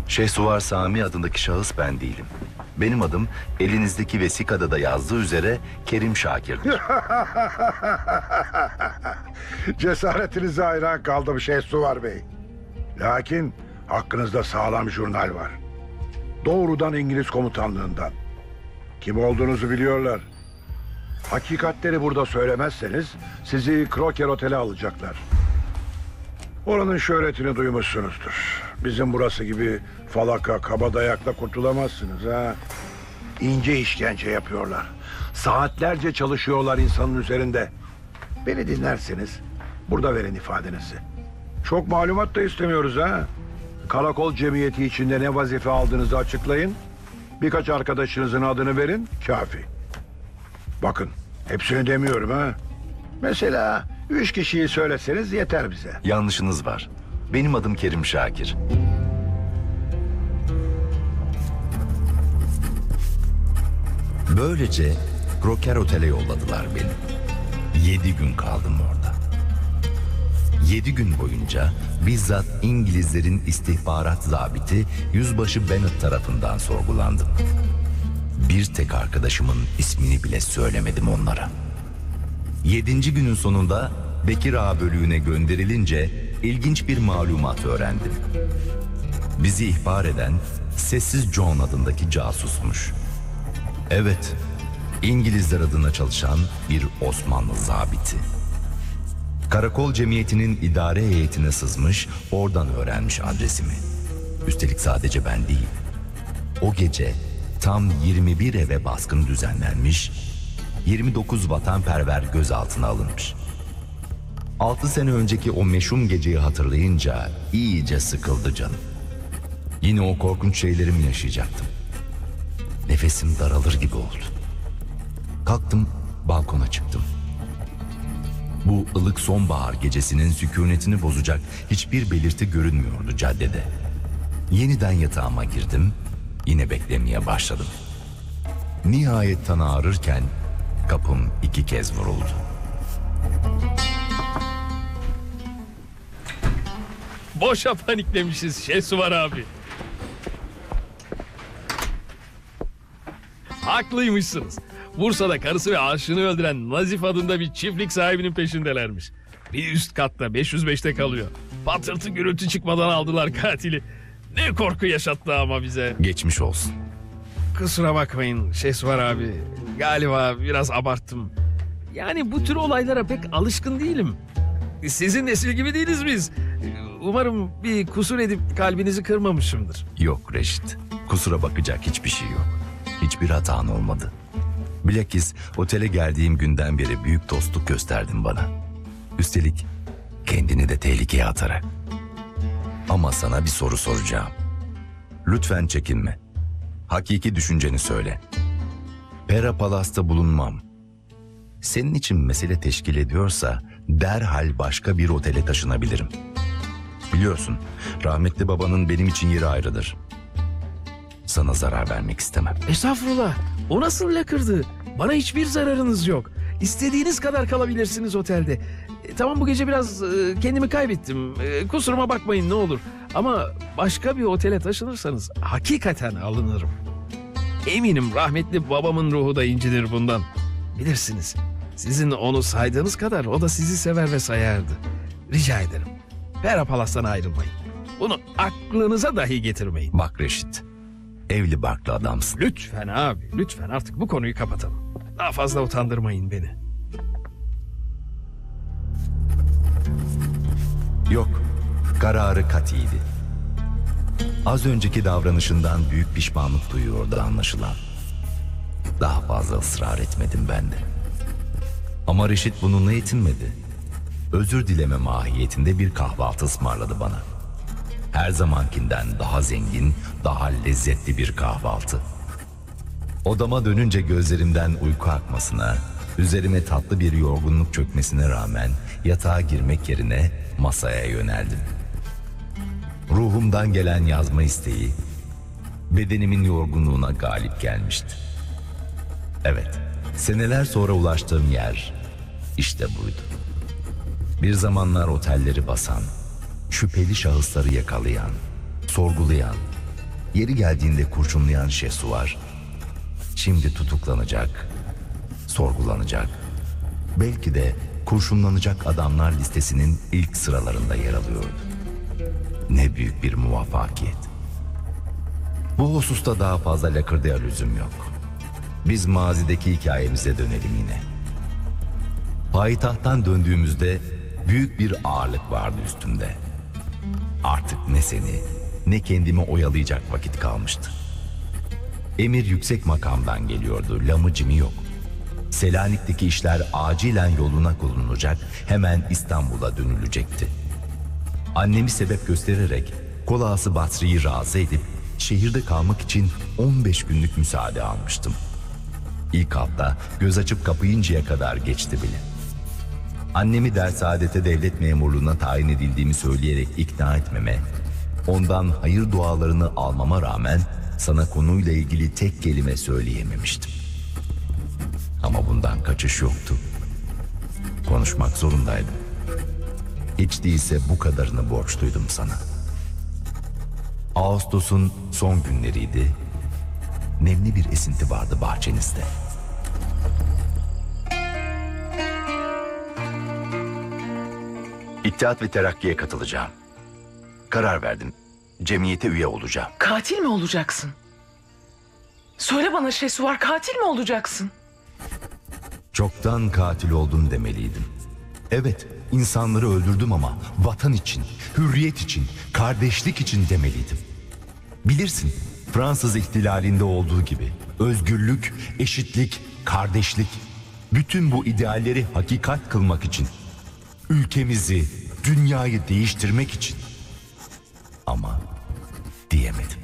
Şehsuvar Sami adındaki şahıs ben değilim. Benim adım elinizdeki vesikada da yazdığı üzere Kerim Şakir'dir. Cesaretinize hayran kaldım Şehsuvar Bey. Lakin hakkınızda sağlam jurnal var. Doğrudan İngiliz komutanlığından. Kim olduğunuzu biliyorlar. Hakikatleri burada söylemezseniz sizi Croker Otel'e alacaklar. Oranın şöhretini duymuşsunuzdur. Bizim burası gibi falaka, kabadayakla kurtulamazsınız ha. İnce işkence yapıyorlar. Saatlerce çalışıyorlar insanın üzerinde. Beni dinlerseniz burada verin ifadenizi. Çok malumat da istemiyoruz ha. Karakol cemiyeti içinde ne vazife aldığınızı açıklayın. Birkaç arkadaşınızın adını verin, kafi. Bakın, hepsini demiyorum ha. Mesela 3 kişiyi söyleseniz yeter bize. Yanlışınız var. Benim adım Kerim Şakir. Böylece Croker Otel'e yolladılar beni. 7 gün kaldım orada. 7 gün boyunca bizzat İngilizlerin istihbarat zabiti Yüzbaşı Bennet tarafından sorgulandım. Bir tek arkadaşımın ismini bile söylemedim onlara. 7. günün sonunda Bekir Ağa bölüğüne gönderilince ilginç bir malumat öğrendim. Bizi ihbar eden Sessiz John adındaki casusmuş. Evet, İngilizler adına çalışan bir Osmanlı zabiti. Karakol cemiyetinin idare heyetine sızmış, oradan öğrenmiş adresimi. Üstelik sadece ben değil. O gece tam 21 eve baskın düzenlenmiş, 29 vatanperver gözaltına alınmış. 6 sene önceki o meşhum geceyi hatırlayınca iyice sıkıldı canım. Yine o korkunç şeyleri mi yaşayacaktım? Nefesim daralır gibi oldu. Kalktım, balkona çıktım. Bu ılık sonbahar gecesinin sükunetini bozacak hiçbir belirti görünmüyordu caddede. Yeniden yatağıma girdim, yine beklemeye başladım. Nihayet tan ağrırken kapım 2 kez vuruldu. Boşa paniklemişiz Şehsuvar abi. Haklıymışsınız. Bursa'da karısı ve aşığını öldüren Nazif adında bir çiftlik sahibinin peşindelermiş. Bir üst katta 505'te kalıyor. Patırtı gürültü çıkmadan aldılar katili. Ne korku yaşattı ama bize. Geçmiş olsun. Kusura bakmayın Şehsuvar abi. Galiba biraz abarttım. Yani bu tür olaylara pek alışkın değilim. Sizin nesil gibi değiliz biz. Umarım bir kusur edip kalbinizi kırmamışımdır. Yok Reşit, kusura bakacak hiçbir şey yok. Hiçbir hatan olmadı. Bilakis otele geldiğim günden beri büyük dostluk gösterdin bana. Üstelik kendini de tehlikeye atarak. Ama sana bir soru soracağım. Lütfen çekinme. Hakiki düşünceni söyle. Pera Palas'ta bulunmam. Senin için mesele teşkil ediyorsa derhal başka bir otele taşınabilirim. Biliyorsun, rahmetli babanın benim için yeri ayrıdır. Sana zarar vermek istemem. Estağfurullah. O nasıl lakırdı? Bana hiçbir zararınız yok. İstediğiniz kadar kalabilirsiniz otelde. Tamam bu gece biraz kendimi kaybettim. Kusuruma bakmayın ne olur. Ama başka bir otele taşınırsanız hakikaten alınırım. Eminim rahmetli babamın ruhu da incinir bundan. Bilirsiniz, sizin onu saydığınız kadar o da sizi sever ve sayardı. Rica ederim. Pera Palas'tan ayrılmayın. Bunu aklınıza dahi getirmeyin. Bak Reşit, evli barklı adamsın. Lütfen abi, lütfen artık bu konuyu kapatalım. Daha fazla utandırmayın beni. Yok, kararı katiydi. Az önceki davranışından büyük pişmanlık duyuyordu anlaşılan. Daha fazla ısrar etmedim ben de. Ama Reşit bununla yetinmedi. Özür dileme mahiyetinde bir kahvaltı ısmarladı bana. Her zamankinden daha zengin, daha lezzetli bir kahvaltı. Odama dönünce gözlerimden uyku akmasına, üzerime tatlı bir yorgunluk çökmesine rağmen yatağa girmek yerine masaya yöneldim. Ruhumdan gelen yazma isteği, bedenimin yorgunluğuna galip gelmişti. Evet, seneler sonra ulaştığım yer işte buydu. Bir zamanlar otelleri basan, şüpheli şahısları yakalayan, sorgulayan, yeri geldiğinde kurşunlayan Şehsuvar, şimdi tutuklanacak, sorgulanacak, belki de kurşunlanacak adamlar listesinin ilk sıralarında yer alıyordu. Ne büyük bir muvaffakiyet. Bu hususta daha fazla lakırdıya lüzum yok. Biz mazideki hikayemize dönelim yine. Payitahttan döndüğümüzde büyük bir ağırlık vardı üstümde. Artık ne seni ne kendimi oyalayacak vakit kalmıştı. Emir yüksek makamdan geliyordu, lamıcımı yok. Selanik'teki işler acilen yoluna konulacak, hemen İstanbul'a dönülecekti. Annemi sebep göstererek Kolağası Basri'yi razı edip şehirde kalmak için 15 günlük müsaade almıştım. İlk hafta göz açıp kapayıncaya kadar geçti bile. Annemi Dersaadet'e devlet memurluğuna tayin edildiğimi söyleyerek ikna etmeme, ondan hayır dualarını almama rağmen sana konuyla ilgili tek kelime söyleyememiştim. Ama bundan kaçış yoktu. Konuşmak zorundaydım. Hiç değilse bu kadarını borçluydum sana. Ağustos'un son günleriydi. Nemli bir esinti vardı bahçenizde. İttihat ve Terakki'ye katılacağım. Karar verdim. Cemiyete üye olacağım. Katil mi olacaksın? Söyle bana Şehsuvar, katil mi olacaksın? Çoktan katil oldum demeliydim. Evet, insanları öldürdüm ama vatan için, hürriyet için, kardeşlik için demeliydim. Bilirsin, Fransız ihtilalinde olduğu gibi özgürlük, eşitlik, kardeşlik, bütün bu idealleri hakikat kılmak için, ülkemizi, dünyayı değiştirmek için. Ama diyemedim.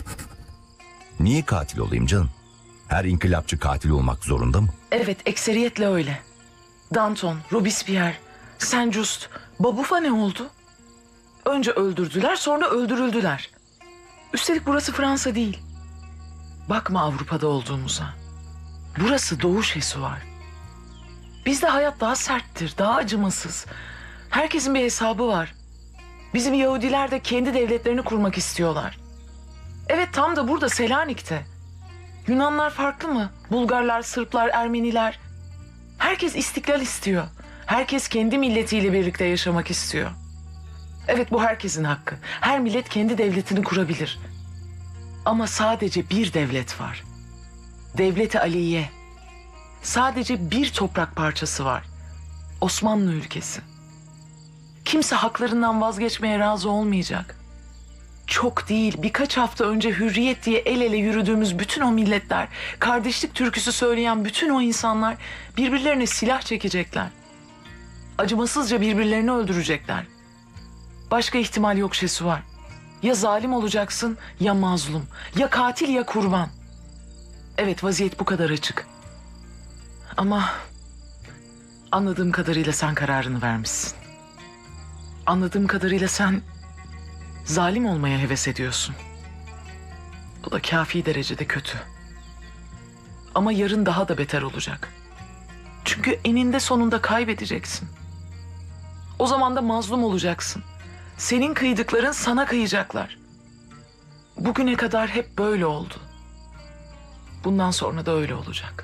Niye katil olayım canım? Her inkılapçı katil olmak zorunda mı? Evet, ekseriyetle öyle. Danton, Robespierre, Saint-Just, Babuffa ne oldu? Önce öldürdüler, sonra öldürüldüler. Üstelik burası Fransa değil. Bakma Avrupa'da olduğumuza. Burası Doğu Şehsuvar. Bizde hayat daha serttir, daha acımasız. Herkesin bir hesabı var. Bizim Yahudiler de kendi devletlerini kurmak istiyorlar. Evet, tam da burada Selanik'te. Yunanlar farklı mı? Bulgarlar, Sırplar, Ermeniler. Herkes istiklal istiyor. Herkes kendi milletiyle birlikte yaşamak istiyor. Evet, bu herkesin hakkı. Her millet kendi devletini kurabilir. Ama sadece bir devlet var. Devlet-i Aliye. Sadece bir toprak parçası var. Osmanlı ülkesi. Kimse haklarından vazgeçmeye razı olmayacak. Çok değil, birkaç hafta önce hürriyet diye el ele yürüdüğümüz bütün o milletler, kardeşlik türküsü söyleyen bütün o insanlar birbirlerine silah çekecekler. Acımasızca birbirlerini öldürecekler. Başka ihtimal yok Şehsuvar. Ya zalim olacaksın ya mazlum, ya katil ya kurban. Evet, vaziyet bu kadar açık. Ama anladığım kadarıyla sen kararını vermişsin. Anladığım kadarıyla sen zalim olmaya heves ediyorsun. Bu da kafi derecede kötü. Ama yarın daha da beter olacak. Çünkü eninde sonunda kaybedeceksin. O zaman da mazlum olacaksın. Senin kıydıkların sana kıyacaklar. Bugüne kadar hep böyle oldu. Bundan sonra da öyle olacak.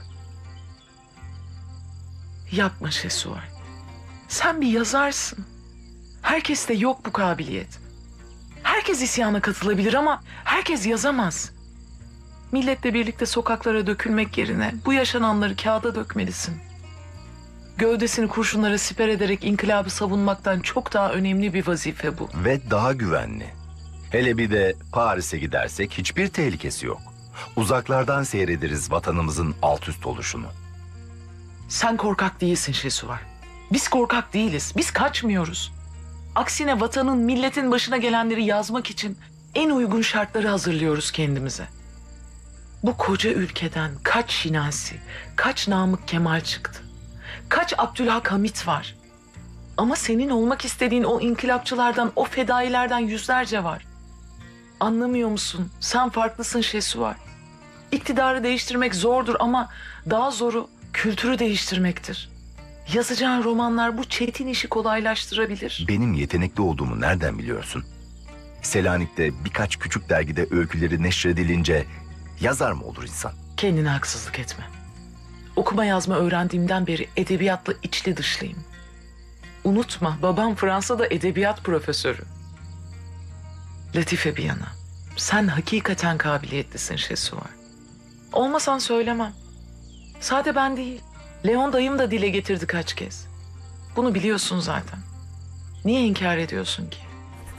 Yapma Şehsuvar. Sen bir yazarsın. Herkeste yok bu kabiliyet. Herkes isyana katılabilir ama herkes yazamaz. Milletle birlikte sokaklara dökülmek yerine bu yaşananları kağıda dökmelisin. Gövdesini kurşunlara siper ederek inkılabı savunmaktan çok daha önemli bir vazife bu. Ve daha güvenli. Hele bir de Paris'e gidersek hiçbir tehlikesi yok. Uzaklardan seyrederiz vatanımızın alt üst oluşunu. Sen korkak değilsin Şehsuvar. Biz korkak değiliz. Biz kaçmıyoruz. Aksine vatanın, milletin başına gelenleri yazmak için en uygun şartları hazırlıyoruz kendimize. Bu koca ülkeden kaç Şinasi, kaç Namık Kemal çıktı. Kaç Abdülhak Hamit var. Ama senin olmak istediğin o inkılapçılardan, o fedailerden yüzlerce var. Anlamıyor musun? Sen farklısın Şehsuvar. İktidarı değiştirmek zordur ama daha zoru kültürü değiştirmektir. Yazacağın romanlar bu çetin işi kolaylaştırabilir. Benim yetenekli olduğumu nereden biliyorsun? Selanik'te birkaç küçük dergide öyküleri neşredilince yazar mı olur insan? Kendine haksızlık etme. Okuma yazma öğrendiğimden beri edebiyatla içli dışlıyım. Unutma, babam Fransa'da edebiyat profesörü. Latife bir yana, sen hakikaten kabiliyetlisin Şesuvar. Olmasan söylemem. Sade ben değil, Leon dayım da dile getirdi kaç kez. Bunu biliyorsun zaten. Niye inkar ediyorsun ki?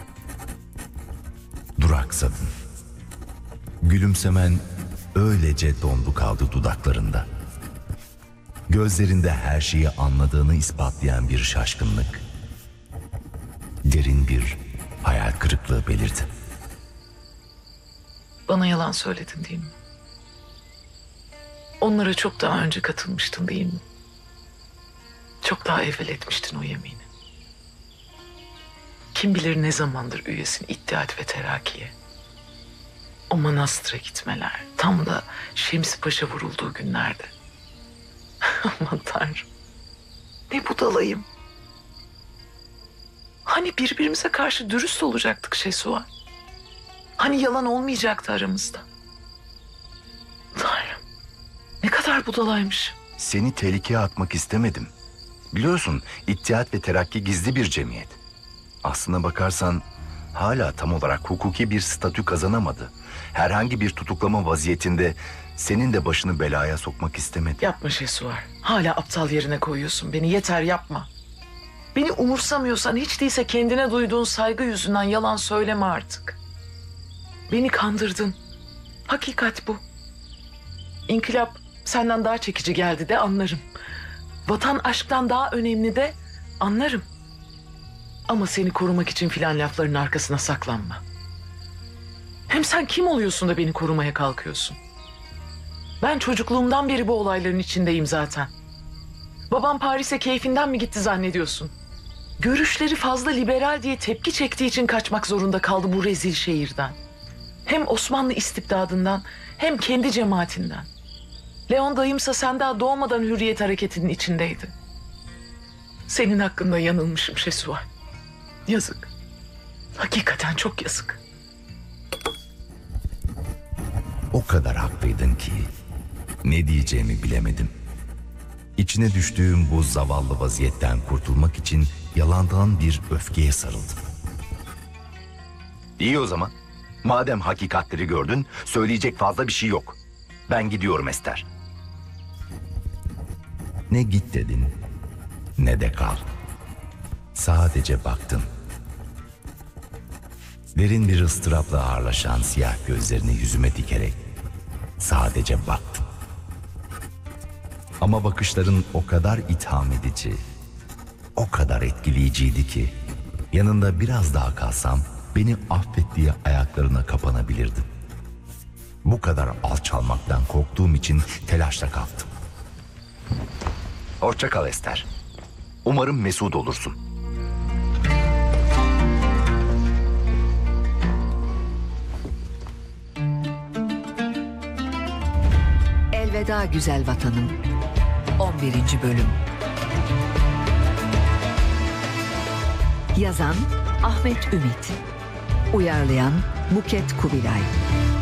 Duraksadın. Gülümsemen öylece dondu kaldı dudaklarında. Gözlerinde her şeyi anladığını ispatlayan bir şaşkınlık. Derin bir hayal kırıklığı belirdi. Bana yalan söyledin değil mi? Onlara çok daha önce katılmıştın değil mi? Çok daha evvel etmiştin o yemini. Kim bilir ne zamandır üyesin İttihat ve Terakki'ye. O manastıra gitmeler, tam da Şemsi Paşa vurulduğu günlerde. Aman Tanrım, ne budalayım. Hani birbirimize karşı dürüst olacaktık Şesuvar? Hani yalan olmayacaktı aramızda? Tanrım, ne kadar budalaymışım. Seni tehlikeye atmak istemedim. Biliyorsun İttihat ve Terakki gizli bir cemiyet. Aslına bakarsan hala tam olarak hukuki bir statü kazanamadı. Herhangi bir tutuklama vaziyetinde senin de başını belaya sokmak istemedi. Yapma Şesuvar. Hala aptal yerine koyuyorsun beni. Yeter yapma. Beni umursamıyorsan hiç değilse kendine duyduğun saygı yüzünden yalan söyleme artık. Beni kandırdın. Hakikat bu. İnkılap senden daha çekici geldi de anlarım. Vatan aşktan daha önemli de anlarım. Ama seni korumak için filan lafların arkasına saklanma. Hem sen kim oluyorsun da beni korumaya kalkıyorsun? Ben çocukluğumdan beri bu olayların içindeyim zaten. Babam Paris'e keyfinden mi gitti zannediyorsun? Görüşleri fazla liberal diye tepki çektiği için kaçmak zorunda kaldı bu rezil şehirden. Hem Osmanlı istibdadından hem kendi cemaatinden. Leon dayımsa sen daha doğmadan Hürriyet Hareketi'nin içindeydi. Senin hakkında yanılmışım Şesuvar. Yazık. Hakikaten çok yazık. O kadar haklıydın ki ne diyeceğimi bilemedim. İçine düştüğüm bu zavallı vaziyetten kurtulmak için yalandan bir öfkeye sarıldım. İyi o zaman. Madem hakikatleri gördün, söyleyecek fazla bir şey yok. Ben gidiyorum Ester. Ne git dedin, ne de kal. Sadece baktın. Derin bir ıstırapla ağırlaşan siyah gözlerini yüzüme dikerek sadece baktım. Ama bakışların o kadar itham edici, o kadar etkileyiciydi ki yanında biraz daha kalsam beni affet diye ayaklarına kapanabilirdim. Bu kadar alçalmaktan korktuğum için telaşla kalktım. Hoşça kal Ester. Umarım mesut olursun. Elveda güzel vatanım. 11. bölüm. Yazan Ahmet Ümit. Uyarlayan Buket Kubilay.